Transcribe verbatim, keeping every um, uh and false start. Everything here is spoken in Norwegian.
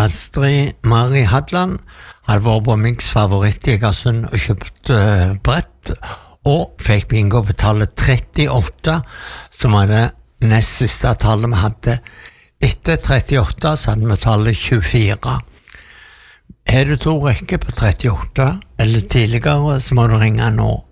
Astrid Mari Hadland hadde vært på Minks favoritt i Egersund og kjøpt uh, brett, og fikk bingo på tallet trettiåtte, som var det nest siste tallet vi hadde. Etter trettiåtte så hadde vi tallet tjuefire. Er du to rekker på trettiåtte, eller tidligere, så må du ringe nå.